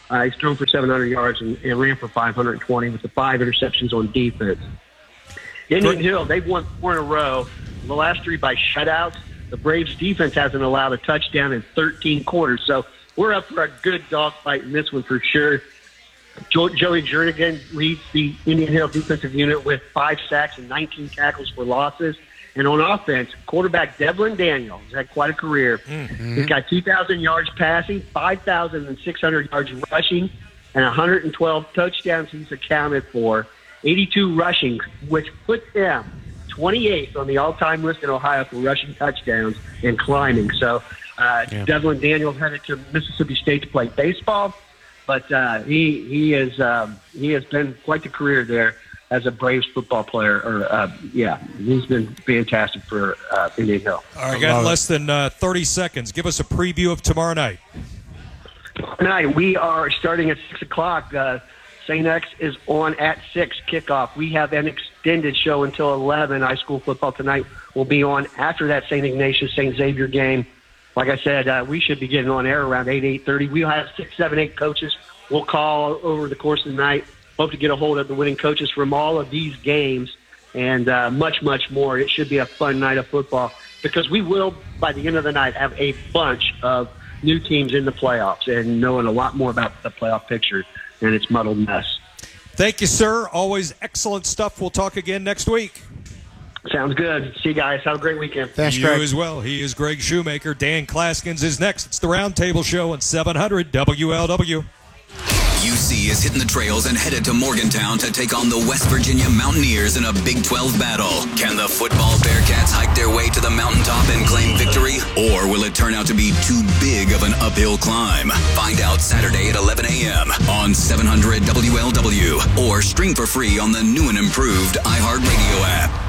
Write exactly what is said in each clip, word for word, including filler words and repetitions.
Uh, he's thrown for seven hundred yards and, and ran for five hundred twenty with the five interceptions on defense. Indian Hill, they've won four in a row. The last three by shutouts. The Braves defense hasn't allowed a touchdown in thirteen quarters. So we're up for a good dogfight in this one for sure. Jo- Joey Jernigan leads the Indian Hill defensive unit with five sacks and nineteen tackles for losses. And on offense, quarterback Devlin Daniels has had quite a career. Mm-hmm. He's got two thousand yards passing, five thousand six hundred yards rushing, and one hundred twelve touchdowns he's accounted for, eighty-two rushing, which puts him twenty-eighth on the all-time list in Ohio for rushing touchdowns and climbing. So uh, yeah. Devlin Daniels headed to Mississippi State to play baseball, but uh, he he is um, he has been quite the career there as a Braves football player. Or uh, yeah, he's been fantastic for uh, Indian Hill. All right, got less than uh, thirty seconds. Give us a preview of tomorrow night. Tomorrow night we are starting at six o'clock. Uh, Saint X is on at six kickoff. We have an extended show until eleven. High school football tonight will be on after that Saint Ignatius Saint Xavier game. Like I said, uh, we should be getting on air around eight, eight thirty. We'll have six, seven, eight coaches. We'll call over the course of the night. Hope to get a hold of the winning coaches from all of these games and uh, much, much more. It should be a fun night of football because we will, by the end of the night, have a bunch of new teams in the playoffs and knowing a lot more about the playoff picture and its muddled mess. Thank you, sir. Always excellent stuff. We'll talk again next week. Sounds good. See you guys. Have a great weekend. Thanks, you Greg. As well. He is Greg Shoemaker. Dan Claskins is next. It's the Roundtable Show on seven hundred W L W. U C is hitting the trails and headed to Morgantown to take on the West Virginia Mountaineers in a Big twelve battle. Can the football Bearcats hike their way to the mountaintop and claim victory? Or will it turn out to be too big of an uphill climb? Find out Saturday at eleven a.m. on seven hundred W L W or stream for free on the new and improved iHeartRadio app.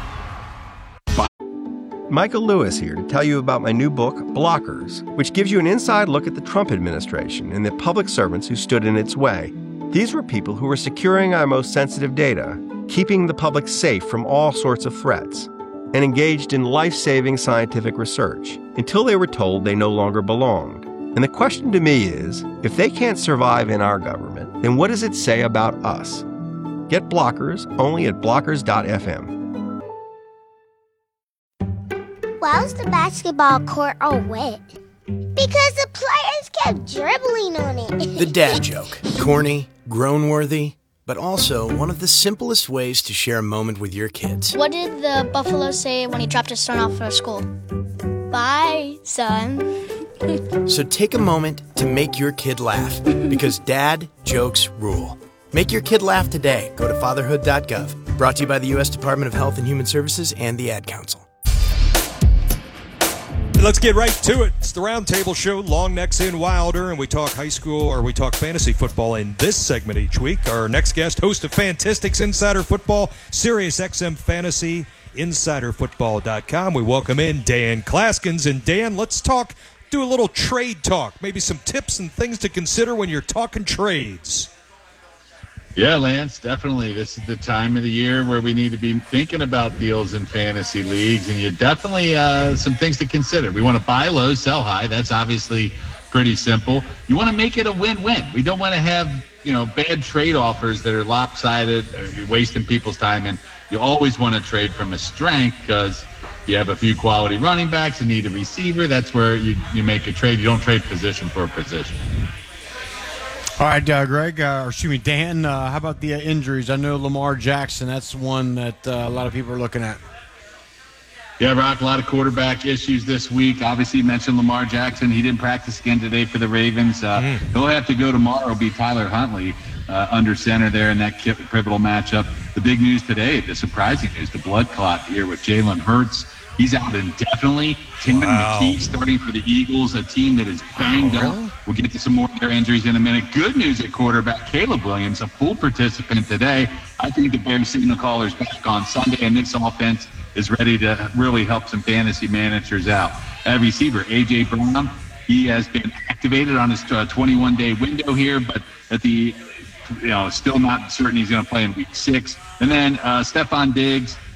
Michael Lewis here to tell you about my new book, Blockers, which gives you an inside look at the Trump administration and the public servants who stood in its way. These were people who were securing our most sensitive data, keeping the public safe from all sorts of threats, and engaged in life-saving scientific research until they were told they no longer belonged. And the question to me is, if they can't survive in our government, then what does it say about us? Get Blockers only at blockers dot f m. Why was the basketball court all wet? Because the players kept dribbling on it. The dad joke. Corny, groan-worthy, but also one of the simplest ways to share a moment with your kids. What did the buffalo say when he dropped his son off for school? Bye, son. So take a moment to make your kid laugh, because dad jokes rule. Make your kid laugh today. Go to fatherhood dot gov. Brought to you by the U S Department of Health and Human Services and the Ad Council. Let's get right to it. It's the Roundtable Show, Long Necks in Wilder, and we talk high school, or we talk fantasy football in this segment each week. Our next guest, host of Fantastics Insider Football, Sirius X M Fantasy, insider football dot com. We welcome in Dan Claskins. And Dan, let's talk, do a little trade talk, maybe some tips and things to consider when you're talking trades. Yeah, Lance, definitely. This is the time of the year where we need to be thinking about deals in fantasy leagues, and you definitely uh, some things to consider. We want to buy low, sell high. That's obviously pretty simple. You want to make it a win-win. We don't want to have, you know, bad trade offers that are lopsided, or you're wasting people's time, and you always want to trade from a strength because you have a few quality running backs and need a receiver. That's where you, you make a trade. You don't trade position for a position. All right, uh, Greg, uh, or excuse me, Dan, uh, how about the uh, injuries? I know Lamar Jackson, that's one that uh, a lot of people are looking at. Yeah, Rock, a lot of quarterback issues this week. Obviously, you mentioned Lamar Jackson. He didn't practice again today for the Ravens. Uh, mm. He'll have to go tomorrow, be Tyler Huntley uh, under center there in that pivotal matchup. The big news today, the surprising news, the blood clot here with Jalen Hurts. He's out indefinitely. Tim wow. McKee starting for the Eagles, a team that is banged oh, really? up. We'll get to some more of their injuries in a minute. Good news at quarterback, Caleb Williams, a full participant today. I think the Bears signal callers back on Sunday, and this offense is ready to really help some fantasy managers out. At receiver, A J. Brown, he has been activated on his twenty-one day window here, but at the, you know, still not certain he's going to play in week six. And then uh, Stephon Diggs,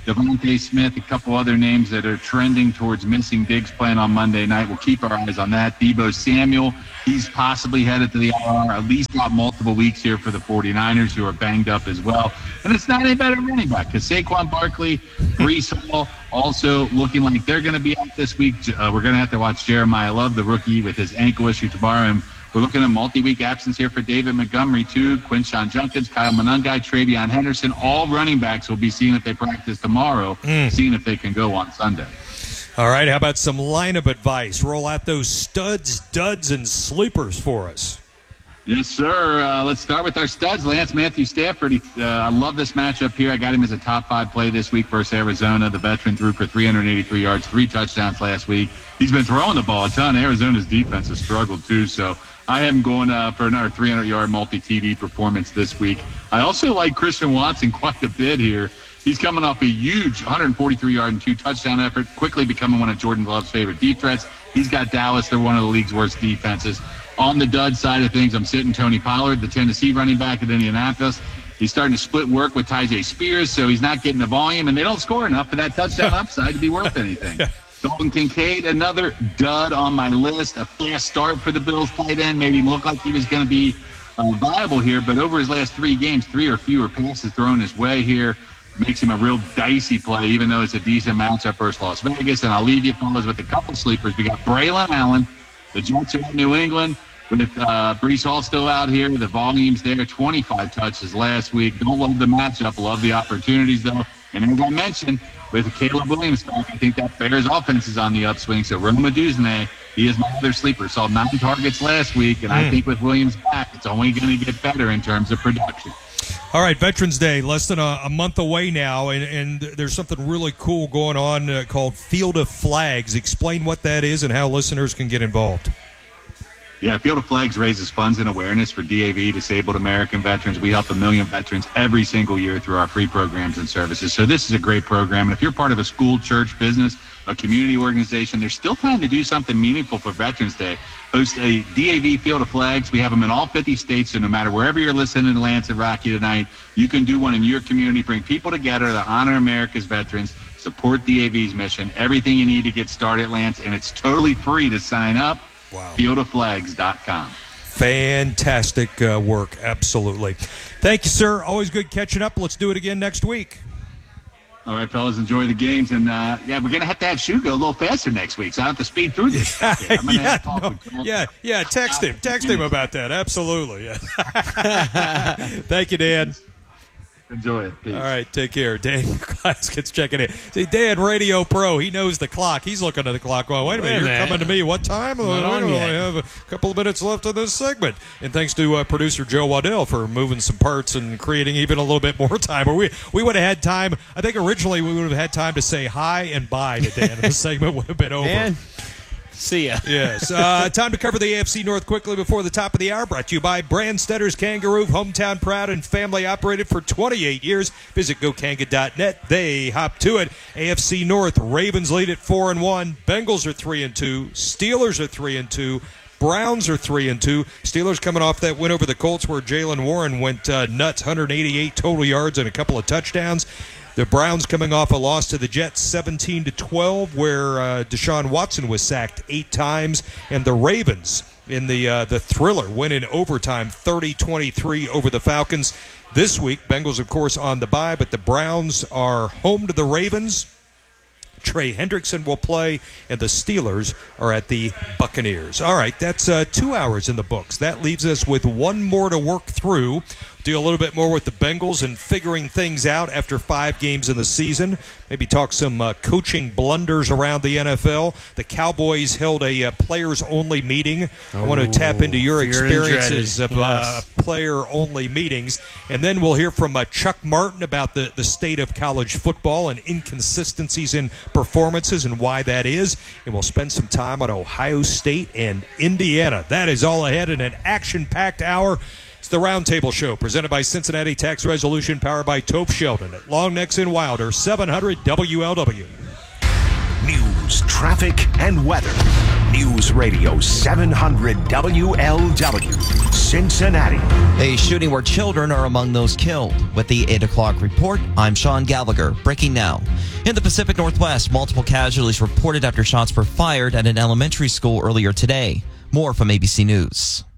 Devontae Smith, a couple other names that are trending towards missing Diggs playing on Monday night. We'll keep our eyes on that. Deebo Samuel, he's possibly headed to the I R. At least got multiple weeks here for the 49ers, who are banged up as well. And it's not any better than anybody, because Saquon Barkley, Breece Hall, also looking like they're going to be out this week. Uh, we're going to have to watch Jeremiah Love, the rookie, with his ankle issue tomorrow. And we're looking at multi-week absence here for David Montgomery, too. Quinshon Judkins, Kyle Monangai, Travion Henderson. All running backs will be seeing if they practice tomorrow, mm. seeing if they can go on Sunday. All right, how about some lineup advice? Roll out those studs, duds, and sleepers for us. Yes, sir. Uh, let's start with our studs. Lance Matthew Stafford. He, uh, I love this matchup here. I got him as a top five play this week versus Arizona. The veteran threw for three hundred eighty-three yards, three touchdowns last week. He's been throwing the ball a ton. Arizona's defense has struggled, too, so I have him going uh, for another three hundred yard multi-T D performance this week. I also like Christian Watson quite a bit here. He's coming off a huge one hundred forty-three yard and two touchdown effort, quickly becoming one of Jordan Love's favorite deep threats. He's got Dallas. They're one of the league's worst defenses. On the dud side of things, I'm sitting Tony Pollard, the Tennessee running back at Indianapolis. He's starting to split work with Tyjae Spears, so he's not getting the volume, and they don't score enough for that touchdown upside to be worth anything. Dalton Kincaid, another dud on my list. A fast start for the Bills tight end. Made him look like he was going to be uh, viable here, but over his last three games, three or fewer passes thrown his way here makes him a real dicey play, even though it's a decent matchup versus Las Vegas. And I'll leave you fellas with a couple sleepers. We got Braylon Allen. The Jets are in New England with uh, Breece Hall still out here. The volume's there, twenty-five touches last week. Don't love the matchup. Love the opportunities, though. And as I mentioned, with Caleb Williams back, I think that Bears offense is on the upswing. So Rome Odunze, he is my other sleeper. Saw nine targets last week, and mm. I think with Williams back, it's only going to get better in terms of production. All right, Veterans Day, less than a, a month away now, and, and there's something really cool going on uh, called Field of Flags. Explain what that is and how listeners can get involved. Yeah, Field of Flags raises funds and awareness for D A V, Disabled American Veterans. We help a million veterans every single year through our free programs and services. So this is a great program. And if you're part of a school, church, business, a community organization, there's still time to do something meaningful for Veterans Day. Host a D A V Field of Flags. We have them in all fifty states, so no matter wherever you're listening to Lance and Rocky tonight, you can do one in your community. Bring people together to honor America's veterans, support D A V's mission. Everything you need to get started, Lance, and it's totally free to sign up. Wow. field of flags dot com. Fantastic uh, work, absolutely. Thank you, sir. Always good catching up. Let's do it again next week. All right, fellas, enjoy the games. And, uh, yeah, we're going to have to have Shu go a little faster next week, so I have to speed through this. Yeah, yeah, no, yeah, yeah, text him. Text him about that. Absolutely. Yeah. Thank you, Dan. Enjoy it. Peace. All right, take care. Dan Glaskets checking in. See, Dan, Radio Pro, he knows the clock. He's looking at the clock going, wait a minute, you're coming to me. What time? Oh, I only have a couple of minutes left of this segment. And thanks to uh, producer Joe Waddell for moving some parts and creating even a little bit more time. Or we we would have had time. I think originally we would have had time to say hi and bye to Dan. The segment would have been over. Dan. See ya. Yes. Uh, time to cover the A F C North quickly before the top of the hour. Brought to you by Brandstedter's Kangaroo, hometown proud and family operated for twenty-eight years. Visit go kanga dot net. They hop to it. A F C North, Ravens lead at four and one. Bengals are three and two. Steelers are three and two. Browns are three and two. Steelers coming off that win over the Colts where Jaylen Warren went uh, nuts, one hundred eighty-eight total yards and a couple of touchdowns. The Browns coming off a loss to the Jets seventeen to twelve where uh, Deshaun Watson was sacked eight times. And the Ravens in the uh, the thriller win in overtime thirty twenty-three over the Falcons. This week, Bengals, of course, on the bye, but the Browns are home to the Ravens. Trey Hendrickson will play, and the Steelers are at the Buccaneers. All right, that's uh, two hours in the books. That leaves us with one more to work through. Do a little bit more with the Bengals and figuring things out after five games in the season. Maybe talk some uh, coaching blunders around the N F L. The Cowboys held a uh, players-only meeting. Oh, I want to tap into your experiences of uh, player-only meetings. And then we'll hear from uh, Chuck Martin about the, the state of college football and inconsistencies in performances and why that is. And we'll spend some time on Ohio State and Indiana. That is all ahead in an action-packed hour. It's the Roundtable Show, presented by Cincinnati Tax Resolution, powered by Tope Sheldon at Long Necks in Wilder, seven hundred W L W. News, traffic, and weather. News Radio seven hundred W L W. Cincinnati. A shooting where children are among those killed. With the eight o'clock report, I'm Sean Gallagher. Breaking now. In the Pacific Northwest, multiple casualties reported after shots were fired at an elementary school earlier today. More from A B C News.